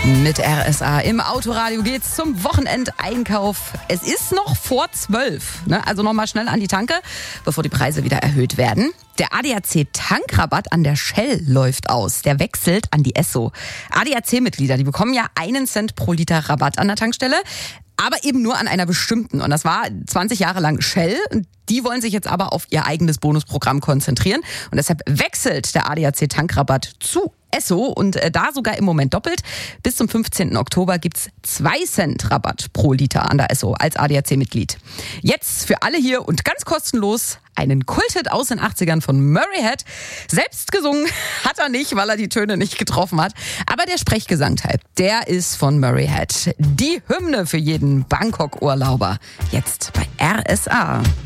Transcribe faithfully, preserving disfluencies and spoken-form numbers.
Mit R S A im Autoradio geht's zum Wochenendeinkauf. Es ist noch vor zwölf, ne? Also nochmal schnell an die Tanke, bevor die Preise wieder erhöht werden. Der A D A C-Tankrabatt an der Shell läuft aus. Der wechselt an die Esso. A D A C-Mitglieder, die bekommen ja einen Cent pro Liter Rabatt an der Tankstelle, aber eben nur an einer bestimmten. Und das war zwanzig Jahre lang Shell. Die wollen sich jetzt aber auf ihr eigenes Bonusprogramm konzentrieren. Und deshalb wechselt der A D A C-Tankrabatt zu Esso und da sogar im Moment doppelt. Bis zum fünfzehnten Oktober gibt's zwei Cent Rabatt pro Liter an der Esso als A D A C-Mitglied. Jetzt für alle hier und ganz kostenlos einen Kulthit aus den achtzigern von Murray Head. Selbst gesungen hat er nicht, weil er die Töne nicht getroffen hat. Aber der Sprechgesangteil, der ist von Murray Head. Die Hymne für jeden Bangkok-Urlauber. Jetzt bei R S A.